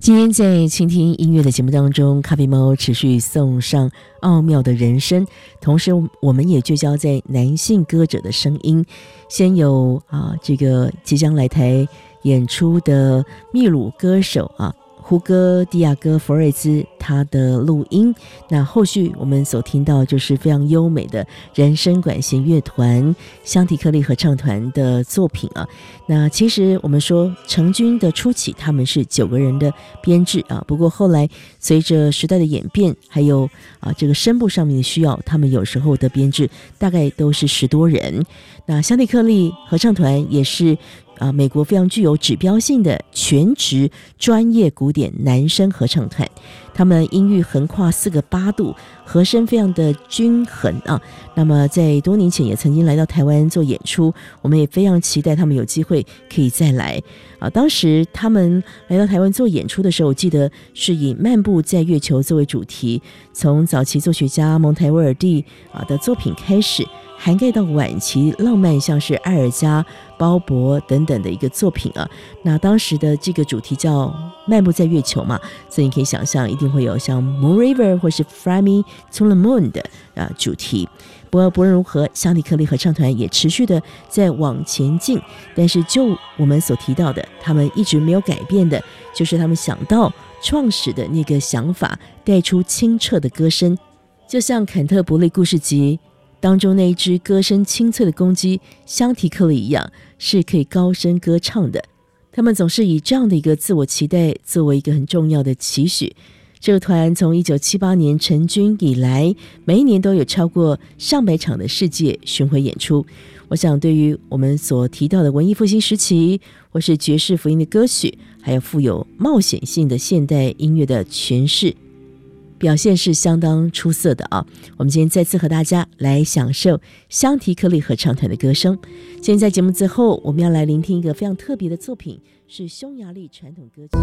今天在倾听音乐的节目当中，咖啡猫持续送上奥妙的人声，同时我们也聚焦在男性歌者的声音。先有这个即将来台演出的秘鲁歌手胡歌迪亚哥佛瑞兹他的录音，那后续我们所听到就是非常优美的人声管弦乐团香缇克利合唱团的作品那其实我们说成军的初期他们是9个人的编制不过后来随着时代的演变，还有这个声部上面的需要，他们有时候的编制大概都是10多人。那香缇克利合唱团也是美国非常具有指标性的全职专业古典男声合唱团，他们音域横跨4个8度，和声非常的均衡那么在多年前也曾经来到台湾做演出，我们也非常期待他们有机会可以再来当时他们来到台湾做演出的时候，我记得是以漫步在月球作为主题，从早期作曲家蒙台威尔第的作品开始，涵盖到晚期浪漫像是艾尔加、鲍勃等等的一个作品那当时的这个主题叫漫步在月球嘛，所以你可以想象一定会有像 Moon River 或是 Fly Me to the Moon 的主题。不过不论如何，香缇克利合唱团也持续的在往前进，但是就我们所提到的，他们一直没有改变的，就是他们想到创始的那个想法，带出清澈的歌声，就像坎特伯雷故事集当中那一只歌声清脆的公鸡香缇克利一样，是可以高声歌唱的。他们总是以这样的一个自我期待作为一个很重要的期许。这个团从1978年成军以来，每一年都有超过上百场的世界巡回演出。我想对于我们所提到的文艺复兴时期，或是爵士福音的歌曲，还有富有冒险性的现代音乐的诠释，表现是相当出色的我们今天再次和大家来享受香缇克利合唱团的歌声。今天在节目最后，我们要来聆听一个非常特别的作品，是匈牙利传统歌曲。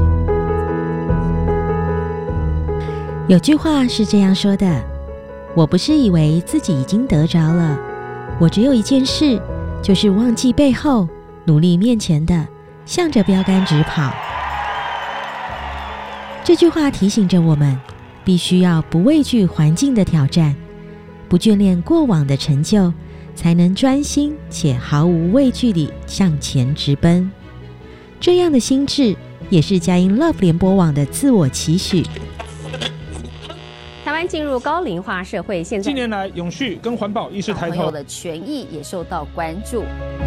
有句话是这样说的：我不是以为自己已经得着了，我只有一件事，就是忘记背后，努力面前的，向着标杆直跑。这句话提醒着我们，必须要不畏惧环境的挑战，不眷恋过往的成就，才能专心且毫无畏惧地向前直奔。这样的心智也是佳音 Love 联播网的自我期许。 台湾进入高龄化社会，现在近年来永续跟环保意识抬头， 小朋友的权益也受到关注。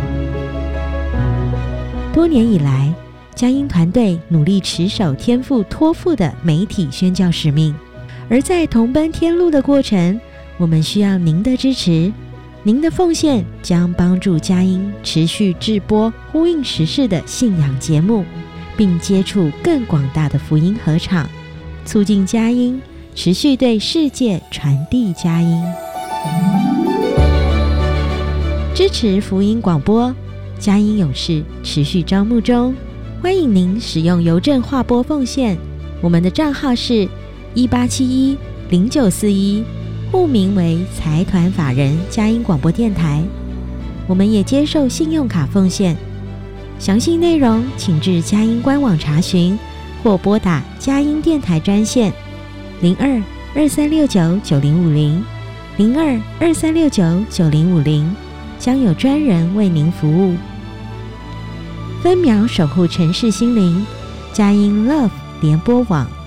多年以来，佳音团队努力持守天父托付的媒体宣教使命，而在同奔天路的过程，我们需要您的支持。您的奉献将帮助佳音持续制播呼应时事的信仰节目，并接触更广大的福音合场，促进佳音持续对世界传递佳音。支持福音广播，佳音勇士持续招募中，欢迎您使用邮政划拨奉献，我们的账号是18710941，户名为财团法人佳音广播电台。我们也接受信用卡奉献，详细内容请至佳音官网查询，或拨打佳音电台专线02-2369-9050 02-2369-9050，将有专人为您服务。分秒守护城市心灵，佳音 Love 联播网。